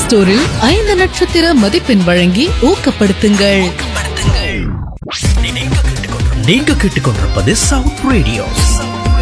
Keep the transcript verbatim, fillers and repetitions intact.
ஸ்டோரில் ஐந்து நட்சத்திர மதிப்பெண் வழங்கி ஊக்கப்படுத்துங்கள். நீங்க கேட்டுக்கொண்டிருப்பது சவுத் ரேடியோ.